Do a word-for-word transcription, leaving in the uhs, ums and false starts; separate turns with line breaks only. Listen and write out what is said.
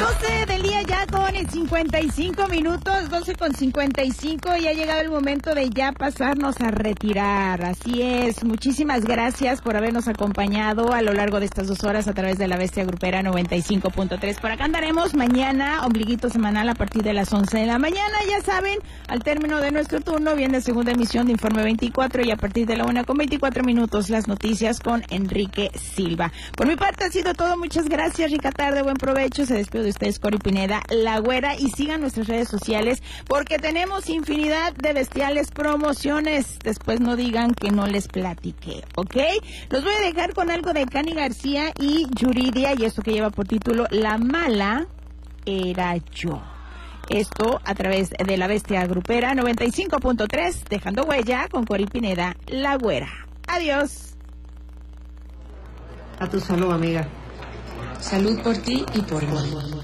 doce del día ya con cincuenta y cinco minutos, doce con cincuenta y cinco, y ha llegado el momento de ya pasarnos a retirar. Así es, muchísimas gracias por habernos acompañado a lo largo de estas dos horas a través de La Bestia Grupera noventa y cinco punto tres. Por acá andaremos mañana, ombliguito semanal a partir de las once de la mañana. Ya saben, al término de nuestro turno viene segunda emisión de Informe veinticuatro y a partir de la una con veinticuatro minutos las noticias con Enrique Silva. Por mi parte ha sido todo, muchas gracias, rica tarde, buen provecho. Se despido de ustedes, Cori Pineda, La Güera, y sigan nuestras redes sociales porque tenemos infinidad de bestiales promociones. Después no digan que no les platiqué, ¿ok? Los voy a dejar con algo de Cani García y Yuridia, y esto que lleva por título La Mala Era Yo. Esto a través de La Bestia Grupera noventa y cinco punto tres, dejando huella con Cori Pineda, La Güera. Adiós.
A tu salud, amiga.
Salud por ti y por mí.